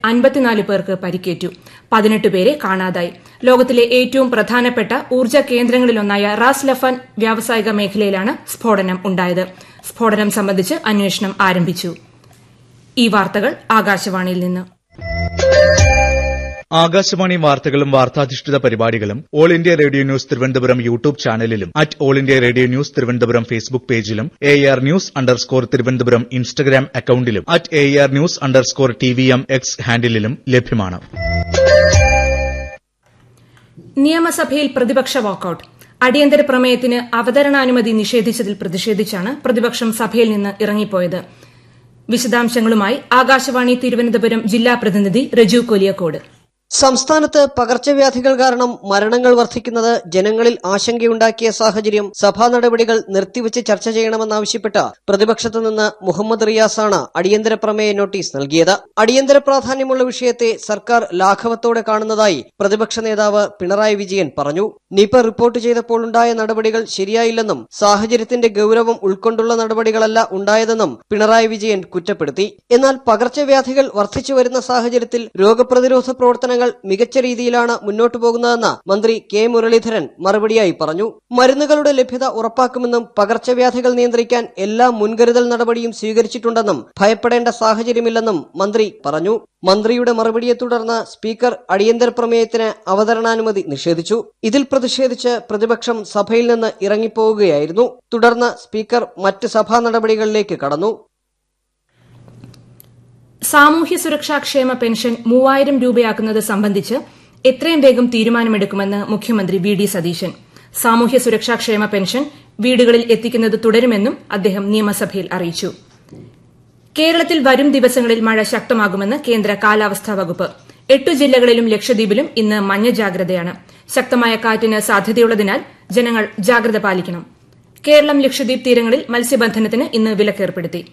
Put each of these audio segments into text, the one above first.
54 പേർക്ക് പരിക്കേറ്റു. 18 പേരെ കാണാതായി. ലോകത്തിലെ ഏറ്റവും പ്രധാനപ്പെട്ട ഊർജ്ജ കേന്ദ്രങ്ങളിലൊന്നായ റാസ് ലഫാൻ വ്യാവസായിക മേഖലയിലാണ് സ്ഫോടനം ഉണ്ടായത്. സ്ഫോടനം സംബന്ധിച്ച് അന്വേഷണം ആരംഭിച്ചു. ഈ വാർത്തകൾ ആകാശവാണിയിൽ നിന്ന്. ആകാശവാണി വാർത്തകളും വാർത്താധിഷ്ഠിത പരിപാടികളും all India radio news Thiruvananthapuram YouTube ചാനലിലും all India radio news Thiruvananthapuram Facebook പേജിലും AR News_ തിരുവനന്തപുരം ഇൻസ്റ്റഗ്രാം അക്കൌണ്ടിലും AR News_TVM X ഹാൻഡിലും ലഭ്യമാണ്. നിയമസഭയിൽ പ്രതിപക്ഷ വാക്കൌട്ട്. അടിയന്തര പ്രമേയത്തിന് അവതരണാനുമതി നിഷേധിച്ചതിൽ പ്രതിഷേധിച്ചാണ് പ്രതിപക്ഷം സഭയിൽ നിന്ന് ഇറങ്ങിപ്പോയത്. വിശദാംശങ്ങളുമായി ആകാശവാണി തിരുവനന്തപുരം ജില്ലാ പ്രതിനിധി രജു കൊലിയക്കോട്. സംസ്ഥാനത്ത് പകർച്ചവ്യാധികൾ കാരണം മരണങ്ങൾ വർദ്ധിക്കുന്നത് ജനങ്ങളിൽ ആശങ്കയുണ്ടാക്കിയ സാഹചര്യം സഭാ നടപടികൾ നിർത്തിവച്ച് ചർച്ച ചെയ്യണമെന്നാവശ്യപ്പെട്ട് പ്രതിപക്ഷത്തു നിന്ന് മുഹമ്മദ് റിയാസാണ് അടിയന്തര പ്രമേയ നോട്ടീസ് നൽകിയത്. അടിയന്തര പ്രാധാന്യമുള്ള വിഷയത്തെ സർക്കാർ ലാഘവത്തോടെ കാണുന്നതായി പ്രതിപക്ഷ നേതാവ് പിണറായി വിജയൻ പറഞ്ഞു. നിപ റിപ്പോർട്ട് ചെയ്തപ്പോൾ ഉണ്ടായ നടപടികൾ ശരിയായില്ലെന്നും സാഹചര്യത്തിന്റെ ഗൌരവം ഉൾക്കൊണ്ടുള്ള നടപടികളല്ല ഉണ്ടായതെന്നും പിണറായി വിജയൻ കുറ്റപ്പെടുത്തി. എന്നാൽ പകർച്ചവ്യാധികൾ വർദ്ധിച്ചുവരുന്ന സാഹചര്യത്തിൽ രോഗപ്രതിരോധ പ്രവർത്തനങ്ങൾ മികച്ച രീതിയിലാണ് മുന്നോട്ടു പോകുന്നതെന്ന് മന്ത്രി കെ മുരളീധരൻ മറുപടിയായി പറഞ്ഞു. മരുന്നുകളുടെ ലഭ്യത ഉറപ്പാക്കുമെന്നും പകർച്ചവ്യാധികൾ നിയന്ത്രിക്കാൻ എല്ലാ മുൻകരുതൽ നടപടിയും സ്വീകരിച്ചിട്ടുണ്ടെന്നും ഭയപ്പെടേണ്ട സാഹചര്യമില്ലെന്നും മന്ത്രി പറഞ്ഞു. മന്ത്രിയുടെ മറുപടിയെ തുടർന്ന് സ്പീക്കർ അടിയന്തര പ്രമേയത്തിന് അവതരണാനുമതി നിഷേധിച്ചു. ഇതിൽ പ്രതിഷേധിച്ച് പ്രതിപക്ഷം സഭയിൽ നിന്ന് ഇറങ്ങിപ്പോവുകയായിരുന്നു. തുടർന്ന് സ്പീക്കർ മറ്റ് സഭാ നടപടികളിലേക്ക് കടന്നു. സാമൂഹ്യ സുരക്ഷാ ക്ഷേമ പെൻഷൻ 3000 രൂപയാക്കുന്നത് സംബന്ധിച്ച് എത്രയും വേഗം തീരുമാനമെടുക്കുമെന്ന് മുഖ്യമന്ത്രി വി.ഡി. സതീശൻ. സാമൂഹ്യ സുരക്ഷാ ക്ഷേമ പെൻഷൻ വീടുകളിൽ എത്തിക്കുന്നത് തുടരുമെന്നും അദ്ദേഹം നിയമസഭയിൽ അറിയിച്ചു. കേരളത്തിൽ വരും ദിവസങ്ങളിൽ മഴ ശക്തമാകുമെന്ന് കേന്ദ്ര കാലാവസ്ഥാ വകുപ്പ്. 8 ജില്ലകളിലും ലക്ഷദ്വീപിലും ഇന്ന് മഞ്ഞ ജാഗ്രതയാണ്. ശക്തമായ കാറ്റിന് സാധ്യതയുള്ളതിനാൽ ജനങ്ങൾ ജാഗ്രത പാലിക്കണം. കേരളം ലക്ഷദ്വീപ് തീരങ്ങളിൽ മത്സ്യബന്ധനത്തിന് ഇന്ന് വിലക്കേർപ്പെടുത്തി.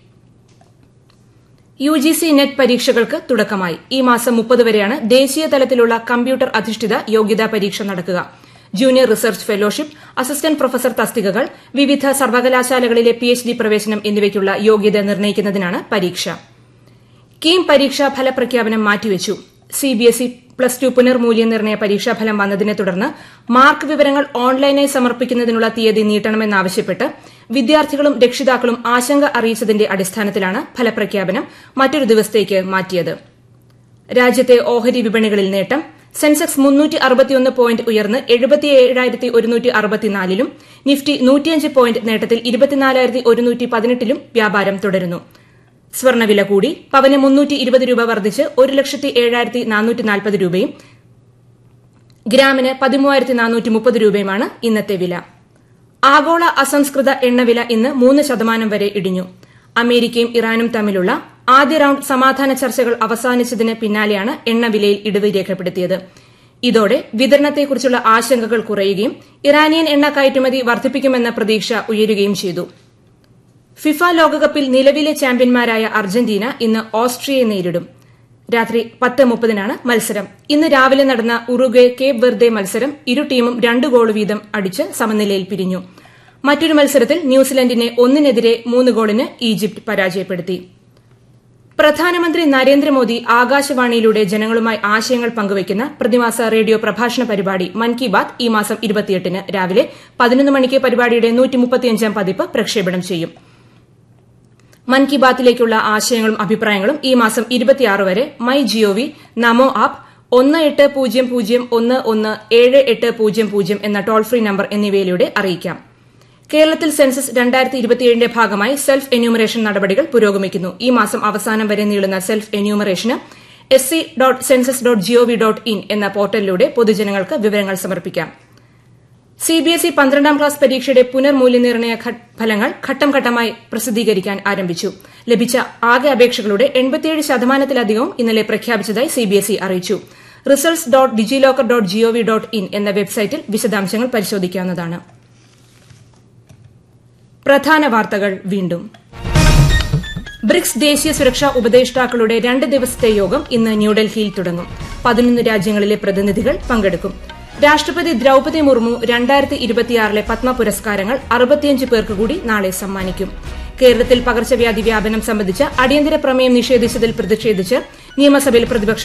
UGC നെറ്റ് പരീക്ഷകൾക്ക് തുടക്കമായി. ഈ മാസം 30 വരെയാണ് ദേശീയ തലത്തിലുള്ള കമ്പ്യൂട്ടർ അധിഷ്ഠിത യോഗ്യതാ പരീക്ഷ നടക്കുക. Junior research fellowship, assistant professor തസ്തികകൾ, വിവിധ സർവകലാശാലകളിലെ PhD പ്രവേശനം എന്നിവയ്ക്കുള്ള യോഗ്യത നിർണ്ണയിക്കുന്നതിനാണ് പരീക്ഷ. കീം പരീക്ഷാ ഫലപ്രഖ്യാപനം മാറ്റിവച്ചു. CBSE +2 പുനർമൂല്യനിർണ്ണയ പരീക്ഷാഫലം വന്നതിനെ തുടർന്ന് മാർക്ക് വിവരങ്ങൾ ഓൺലൈനായി സമർപ്പിക്കുന്നതിനുള്ള തീയതി നീട്ടണമെന്നാവശ്യപ്പെട്ട് വിദ്യാർത്ഥികളും രക്ഷിതാക്കളും ആശങ്ക അറിയിച്ചതിന്റെ അടിസ്ഥാനത്തിലാണ് ഫലപ്രഖ്യാപനം മറ്റൊരു ദിവസത്തേക്ക് മാറ്റിയത്. രാജ്യത്തെ ഓഹരി വിപണികളിൽ നേട്ടം. സെൻസെക്സ് 361 പോയിന്റ് ഉയർന്ന് 77,164ലും നിഫ്റ്റി 105 പോയിന്റ് നേട്ടത്തിൽ 24,118ലും വ്യാപാരം തുടരുന്നു. സ്വർണ്ണവില കൂടി. പവന് 320 രൂപ വർദ്ധിച്ച് 1,07,440 രൂപയും ഗ്രാമിന് 13,430 രൂപയുമാണ് ഇന്നത്തെ വില. ആഗോള അസംസ്കൃത എണ്ണവില ഇന്ന് 3% വരെ ഇടിഞ്ഞു. അമേരിക്കയും ഇറാനും തമ്മിലുള്ള ആദ്യ റൌണ്ട് സമാധാന ചർച്ചകൾ അവസാനിച്ചതിന് പിന്നാലെയാണ് എണ്ണവിലയിൽ ഇടിവ് രേഖപ്പെടുത്തിയത്. ഇതോടെ വിതരണത്തെക്കുറിച്ചുള്ള ആശങ്കകൾ കുറയുകയും ഇറാനിയൻ എണ്ണ കയറ്റുമതി വർദ്ധിപ്പിക്കുമെന്ന പ്രതീക്ഷ ഉയരുകയും ചെയ്തു. ഫിഫ ലോകകപ്പിൽ നിലവിലെ ചാമ്പ്യന്മാരായ അർജന്റീന ഇന്ന് ഓസ്ട്രിയയെ നേരിടും. രാത്രി 10:30-നാണ് മത്സരം. ഇന്ന് രാവിലെ നടന്ന ഉറുഗ്വേ കേപ്പ് വെർദെ മത്സരം ഇരു ടീമും 2 ഗോൾ വീതം അടിച്ച് സമനിലയിൽ പിരിഞ്ഞു. മറ്റൊരു മത്സരത്തിൽ ന്യൂസിലൻഡിനെ 1-3 ഗോളിന് ഈജിപ്ത് പരാജയപ്പെടുത്തി. പ്രധാനമന്ത്രി നരേന്ദ്രമോദി ആകാശവാണിയിലൂടെ ജനങ്ങളുമായി ആശയങ്ങൾ പങ്കുവയ്ക്കുന്ന പ്രതിമാസ റേഡിയോ പ്രഭാഷണ പരിപാടി മൻ കി ബാത് ഈ മാസം 28-ന് രാവിലെ 11 മണിക്ക് പരിപാടിയുടെ 135ാം പതിപ്പ് പ്രക്ഷേപണം ചെയ്യും. മൻ കി ബാത്തിലേക്കുള്ള ആശയങ്ങളും അഭിപ്രായങ്ങളും ഈ മാസം 26 വരെ മൈ ജിഒവി, നമോ ആപ്പ്, 1800117800 എന്ന ടോൾ ഫ്രീ നമ്പർ എന്നിവയിലൂടെ അറിയിക്കാം. കേരളത്തിൽ സെൻസസ് 2027ന്റെ ഭാഗമായി സെൽഫ് എന്യൂമറേഷൻ നടപടികൾ പുരോഗമിക്കുന്നു. ഈ മാസം അവസാനം വരെ നീളുന്ന സെൽഫ് എന്യൂമറേഷന് sc.census.gov.in എന്ന പോർട്ടലിലൂടെ പൊതുജനങ്ങൾക്ക് വിവരങ്ങൾ സമർപ്പിക്കാം. CBSE 12ാം ക്ലാസ് പരീക്ഷയുടെ പുനർമൂല്യനിർണ്ണയ ഫലങ്ങൾ ഘട്ടം ഘട്ടമായി പ്രസിദ്ധീകരിക്കാൻ ആരംഭിച്ചു. ലഭിച്ച ആകെ അപേക്ഷകളുടെ 87%-ലധികവും ഇന്നലെ പ്രഖ്യാപിച്ചതായി CBSE അറിയിച്ചു. results.digilocker.gov.in എന്ന വെബ്സൈറ്റിൽ വിശദാംശങ്ങൾ പരിശോധിക്കാവുന്നതാണ്. പ്രധാന വാർത്തകൾ വീണ്ടും. ബ്രിക്സ് ദേശീയ സുരക്ഷാ ഉപദേഷ്ടാക്കളുടെ 2 ദിവസത്തെ യോഗം ഇന്ന് ന്യൂഡൽഹിയിൽ തുടങ്ങും. 11 രാജ്യങ്ങളിലെ പ്രതിനിധികൾ പങ്കെടുക്കും. രാഷ്ട്രപതി ദ്രൌപദി മുർമു 2026 പത്മ പുരസ്കാരങ്ങൾ 65 പേർക്ക് കൂടി നാളെ സമ്മാനിക്കും. കേരളത്തിൽ പകർച്ചവ്യാധി വ്യാപനം സംബന്ധിച്ച് അടിയന്തര പ്രമേയം നിഷേധിച്ചതിൽ പ്രതിഷേധിച്ച് നിയമസഭയിൽ പ്രതിപക്ഷ